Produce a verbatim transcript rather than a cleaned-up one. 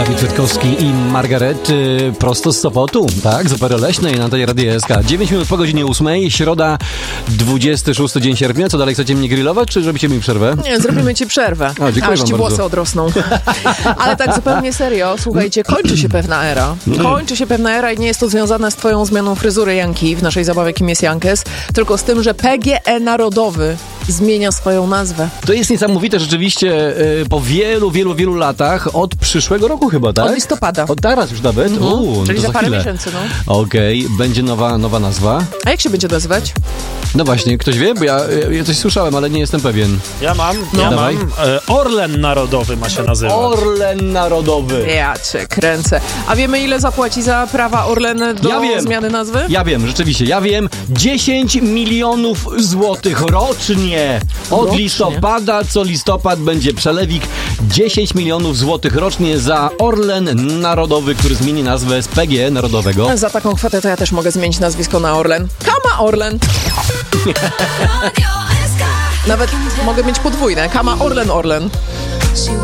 Dawid Kwiatkowski i Margaret y, prosto z Sopotu, tak? Z Opery Leśnej na antenie Radia S K. dziewięć minut po godzinie ósmej, środa, dwudziesty szósty dzień sierpnia. Co dalej, chcecie mnie grillować, czy zrobicie mi przerwę? Nie, zrobimy ci przerwę. O, dziękuję Aż wam ci bardzo. włosy odrosną. Ale tak zupełnie serio, słuchajcie, kończy się pewna era. Kończy się pewna era i nie jest to związane z twoją zmianą fryzury, Janki, w naszej zabawie Kim jest Jankes, tylko z tym, że P G E Narodowy zmienia swoją nazwę. To jest niesamowite rzeczywiście y, po wielu, wielu, wielu latach, od przyszłego roku chyba, tak? Od listopada. Od teraz już nawet? Mhm. Uu, no Czyli to za za parę chwilę. miesięcy, no. Okej, będzie nowa, nowa nazwa. A jak się będzie nazywać? No właśnie, ktoś wie? Bo ja, ja coś słyszałem, ale nie jestem pewien. Ja mam, No. ja Dawaj. mam. E, Orlen Narodowy ma się nazywać. Orlen Narodowy. Ja cię kręcę. A wiemy, ile zapłaci za prawa Orlen do Ja wiem. zmiany nazwy? Ja wiem, rzeczywiście, ja wiem. dziesięć milionów złotych rocznie. Od Rocznie? listopada, co listopad będzie przelewik. dziesięć milionów złotych rocznie za Orlen Narodowy, który zmieni nazwę z P G E Narodowego. Za taką kwotę to ja też mogę zmienić nazwisko na Orlen. Kama Orlen. Nawet mogę mieć podwójne. Kama Orlen Orlen.